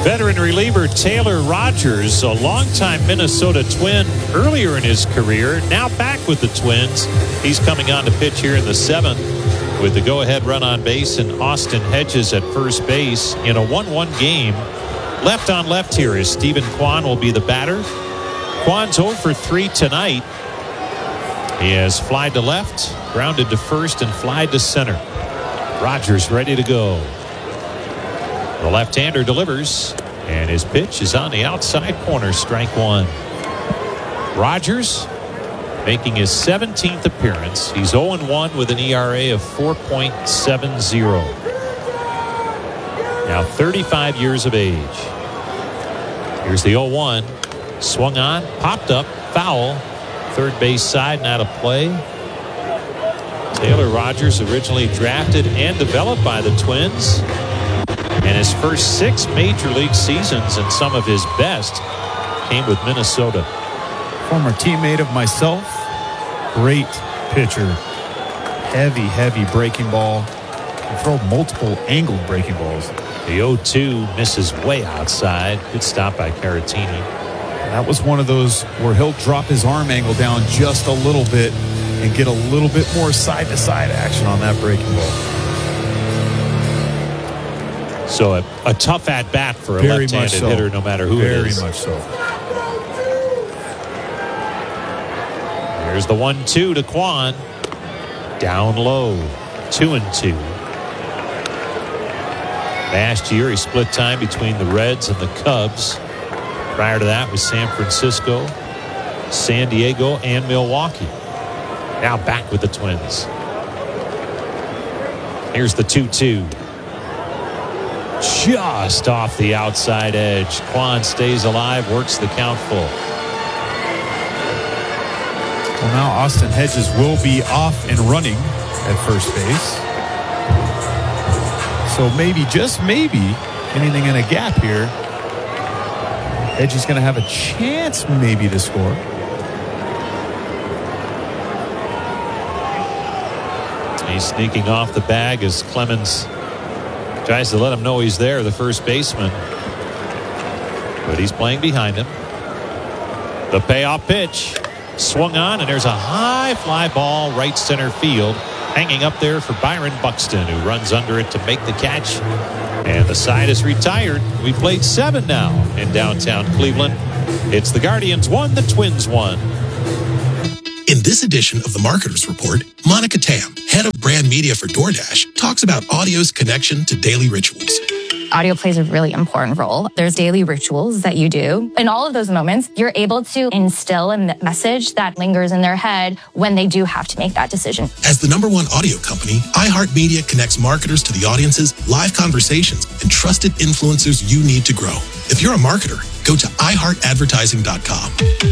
Veteran reliever Taylor Rogers, a longtime Minnesota Twin earlier in his career, now back with the Twins. He's coming on to pitch here in the 7th with the go-ahead run on base and Austin Hedges at first base in a 1-1 game. Left on left here is Stephen Kwan will be the batter. Kwan's 0 for 3 tonight. He has flied to left, grounded to first, and flied to center. Rogers ready to go. The left-hander delivers, and his pitch is on the outside corner, strike 1. Rogers making his 17th appearance. He's 0-1 with an ERA of 4.70. Now 35 years of age. Here's the 0-1. Swung on, popped up, foul. Third base side, not a play. Taylor Rogers, originally drafted and developed by the Twins. And his first 6 major league seasons and some of his best came with Minnesota. Former teammate of myself. Great pitcher. Heavy breaking ball. Can throw multiple angled breaking balls. The 0-2 misses way outside. Good stop by Caratini. That was one of those where he'll drop his arm angle down just a little bit and get a little bit more side-to-side action on that breaking ball. So a tough at-bat for a Very left-handed so. hitter, no matter who it is. Very much so. Here's the 1-2 to Kwan. Down low. 2-2. Last year, he split time between the Reds and the Cubs. Prior to that was San Francisco, San Diego, and Milwaukee. Now back with the Twins. Here's the 2-2. Just off the outside edge. Kwan stays alive, works the count full. Well, now Austin Hedges will be off and running at first base. So maybe, just maybe, anything in a gap here, Hedges going to have a chance maybe to score. He's sneaking off the bag as Clemens tries to let him know he's there, the first baseman. But he's playing behind him. The payoff pitch. Swung on, and there's a high fly ball right center field. Hanging up there for Byron Buxton, who runs under it to make the catch. And the side is retired. We've played 7 now in downtown Cleveland. It's the Guardians 1, the Twins 1. In this edition of the Marketers Report, Monica Tam, head of brand media for DoorDash, talks about audio's connection to daily rituals. Audio plays a really important role. There's daily rituals that you do. In all of those moments, you're able to instill a message that lingers in their head when they do have to make that decision. As the #1 audio company, iHeartMedia connects marketers to the audiences, live conversations, and trusted influencers you need to grow. If you're a marketer, go to iHeartAdvertising.com.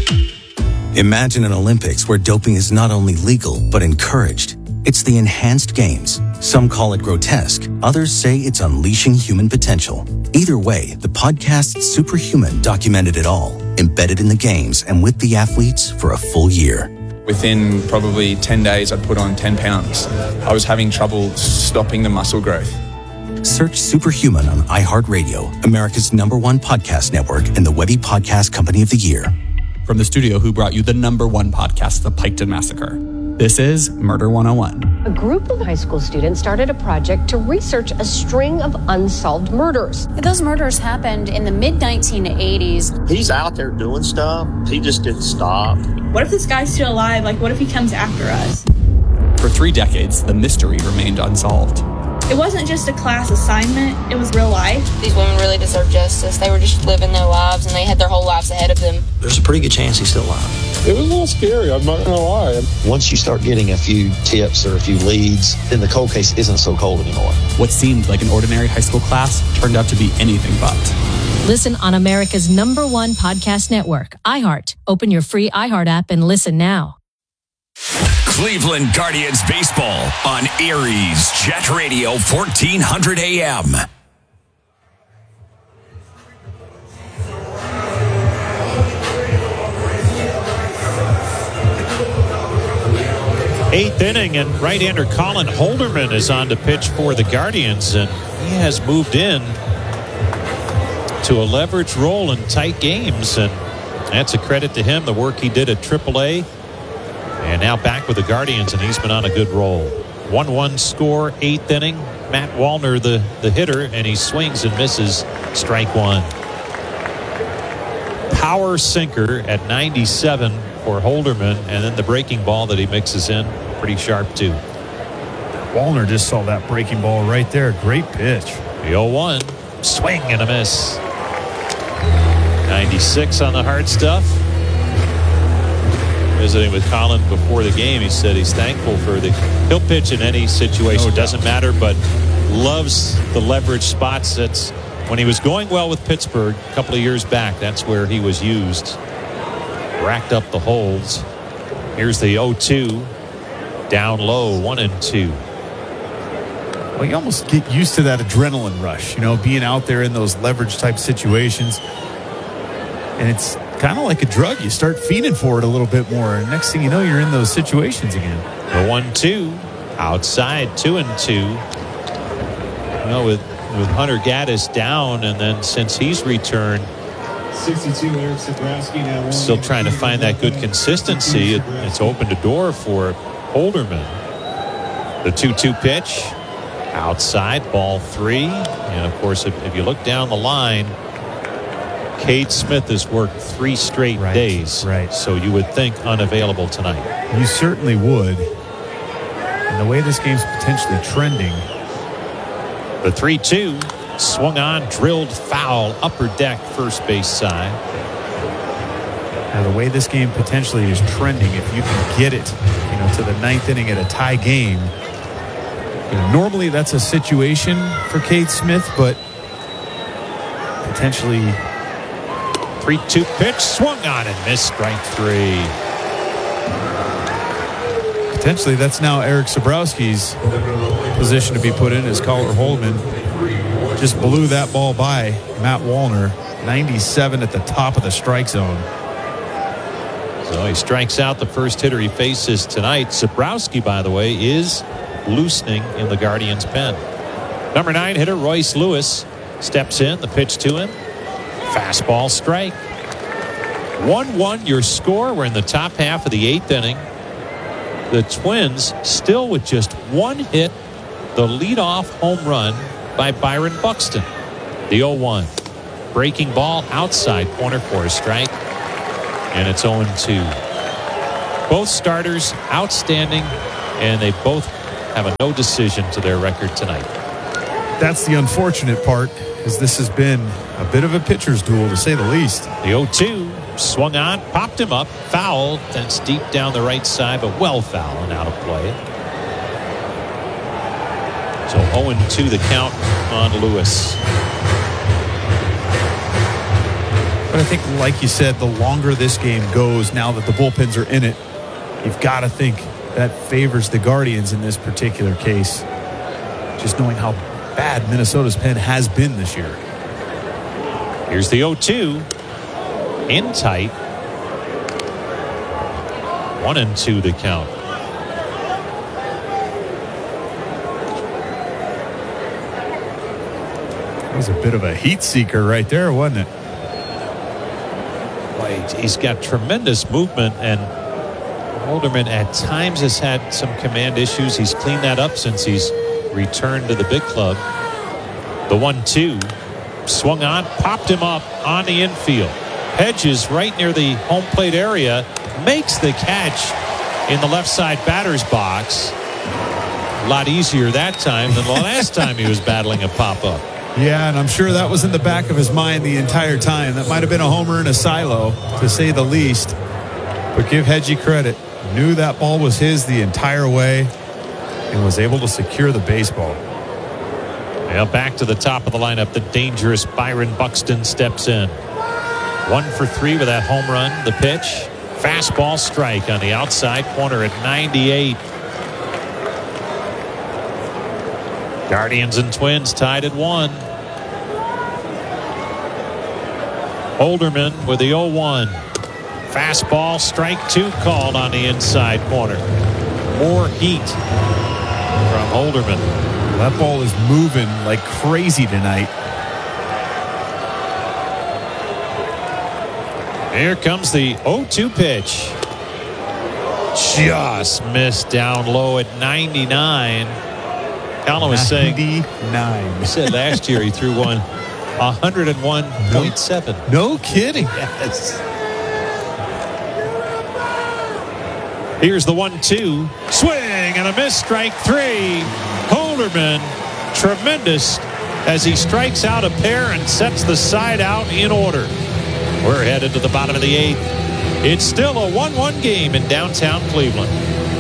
Imagine an Olympics where doping is not only legal, but encouraged. It's the Enhanced Games. Some call it grotesque. Others say it's unleashing human potential. Either way, the podcast Superhuman documented it all, embedded in the games and with the athletes for a full year. Within probably 10 days, I'd put on 10 pounds. I was having trouble stopping the muscle growth. Search Superhuman on iHeartRadio, America's #1 podcast network and the Webby Podcast Company of the Year. From the studio who brought you the #1 podcast, The Piketon Massacre. This is Murder 101. A group of high school students started a project to research a string of unsolved murders. Those murders happened in the mid-1980s. He's out there doing stuff. He just didn't stop. What if this guy's still alive? Like, what if he comes after us? For 3 decades, the mystery remained unsolved. It wasn't just a class assignment, it was real life. These women really deserve justice. They were just living their lives, and they had their whole lives ahead of them. There's a pretty good chance he's still alive. It was a little scary, I'm not going to lie. Once you start getting a few tips or a few leads, then the cold case isn't so cold anymore. What seemed like an ordinary high school class turned out to be anything but. Listen on America's #1 podcast network, iHeart. Open your free iHeart app and listen now. Cleveland Guardians baseball on Aries Jet Radio 1400 AM. Eighth inning, and right-hander Colin Holderman is on to pitch for the Guardians, and he has moved in to a leverage role in tight games, and that's a credit to him, the work he did at AAA. And now back with the Guardians, and he's been on a good roll. 1-1 score, 8th inning. Matt Wallner, the hitter, and he swings and misses, strike one. Power sinker at 97 for Holderman, and then the breaking ball that he mixes in, pretty sharp too. Wallner just saw that breaking ball right there. Great pitch. The 0-1, swing and a miss. 96 on the hard stuff. Visiting with Colin before the game, he said he's thankful for he'll pitch in any situation, doesn't matter, but loves the leverage spots. That's when he was going well with Pittsburgh a couple of years back. That's where he was used. Racked up the holds. Here's the 0-2. Down low, 1-2. Well, you almost get used to that adrenaline rush, being out there in those leverage type situations. And it's kind of like a drug. You start feeding for it a little bit more, and next thing you know, you're in those situations again. The 1-2 outside, 2-2. With Hunter Gaddis down, and then since he's returned, 62, Eric Sabrowski now still trying to find that good consistency. It's opened a door for Holderman. The 2-2 pitch outside, ball 3, and of course, if you look down the line, Cade Smith has worked 3 straight days. Right. So you would think unavailable tonight. You certainly would. And the way this game's potentially trending. The 3-2 swung on, drilled foul, upper deck, first base side. Now the way this game potentially is trending, if you can get it, to the 9th inning at a tie game, normally that's a situation for Cade Smith, but potentially 3-2 pitch, swung on and missed, strike 3. Potentially that's now Eric Sabrowski's position to be put in as Collar Holderman. Just blew that ball by Matt Wallner. 97 at the top of the strike zone. So he strikes out the first hitter he faces tonight. Sabrowski, by the way, is loosening in the Guardians' pen. Number 9 hitter Royce Lewis steps in. The pitch to him. Fastball strike. 1-1 your score. We're in the top half of the 8th inning. The Twins still with just 1 hit. The leadoff home run by Byron Buxton. The 0-1. Breaking ball outside corner for a strike. And it's 0-2. Both starters outstanding, and they both have a no decision to their record tonight. That's the unfortunate part, because this has been a bit of a pitcher's duel, to say the least. The 0-2 swung on, popped him up, foul. That's deep down the right side, but well foul and out of play. So 0-2 the count on Lewis. But I think, like you said, the longer this game goes, now that the bullpens are in it, you've got to think that favors the Guardians in this particular case. Just knowing how bad Minnesota's pen has been this year. Here's the 0-2. In tight. 1-2 the count. That was a bit of a heat seeker right there, wasn't it? He's got tremendous movement, and Holderman at times has had some command issues. He's cleaned that up since he's returned to the big club. The 1-2 swung on, popped him up on the infield. Hedges right near the home plate area, makes the catch in the left side batter's box. A lot easier that time than the last time he was battling a pop-up. Yeah, and I'm sure that was in the back of his mind the entire time. That might have been a homer in a silo, to say the least. But give Hedgie credit. Knew that ball was his the entire way and was able to secure the baseball. Well, back to the top of the lineup, the dangerous Byron Buxton steps in. 1 for 3 with that home run. The pitch, fastball strike on the outside corner at 98. Guardians and Twins tied at 1. Holderman with the 0-1. Fastball, strike 2 called on the inside corner. More heat from Holderman. That ball is moving like crazy tonight. Here comes the 0-2 pitch. Just missed down low at 99. Colin was saying 99. He said last year he threw one 101.7. No kidding. Yes. Here's the 1-2. Swing and a miss, strike 3. Holderman, tremendous as he strikes out a pair and sets the side out in order. We're headed to the bottom of the 8th. It's still a 1-1 game in downtown Cleveland.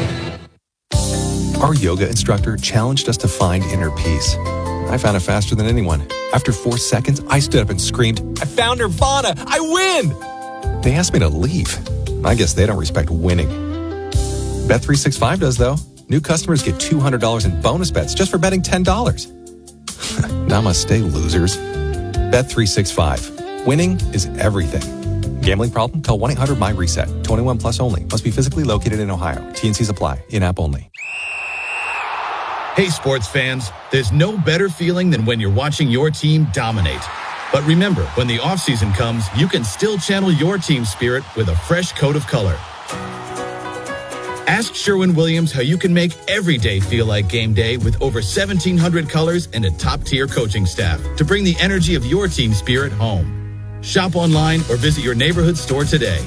Our yoga instructor challenged us to find inner peace. I found it faster than anyone. After 4 seconds, I stood up and screamed, "I found Nirvana! I win!" They asked me to leave. I guess they don't respect winning. Bet365 does, though. New customers get $200 in bonus bets just for betting $10. Namaste, losers. Bet365. Winning is everything. Gambling problem? Call 1-800-MY-RESET. 21 plus only. Must be physically located in Ohio. T&Cs apply. In-app only. Hey, sports fans. There's no better feeling than when you're watching your team dominate. But remember, when the offseason comes, you can still channel your team spirit with a fresh coat of color. Ask Sherwin-Williams how you can make every day feel like game day with over 1,700 colors and a top-tier coaching staff to bring the energy of your team spirit home. Shop online or visit your neighborhood store today.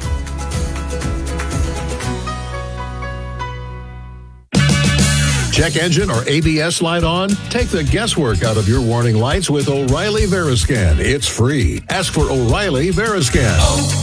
Check engine or ABS light on? Take the guesswork out of your warning lights with O'Reilly Veriscan. It's free. Ask for O'Reilly Veriscan.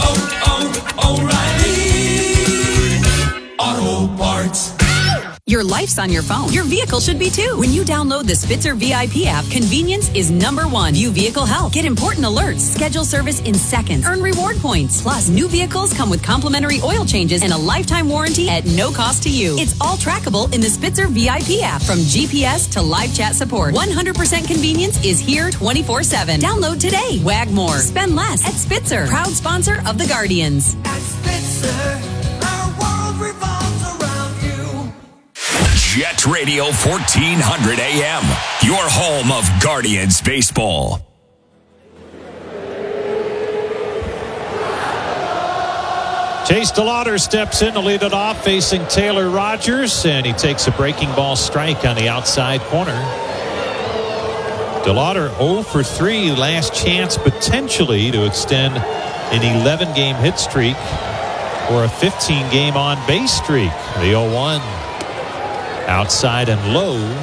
O'Reilly Auto Parts. Your life's on your phone. Your vehicle should be too. When you download the Spitzer VIP app, convenience is #1. View vehicle health. Get important alerts. Schedule service in seconds. Earn reward points. Plus, new vehicles come with complimentary oil changes and a lifetime warranty at no cost to you. It's all trackable in the Spitzer VIP app. From GPS to live chat support, 100% convenience is here 24/7. Download today. Wag more. Spend less at Spitzer. Proud sponsor of the Guardians. At Spitzer, our world revolves around you. Jet Radio 1400 AM, your home of Guardians baseball. Chase DeLauder steps in to lead it off, facing Taylor Rogers, and he takes a breaking ball strike on the outside corner. DeLauder 0 for 3, last chance potentially to extend an 11-game hit streak or a 15-game on-base streak. The 0-1 outside and low.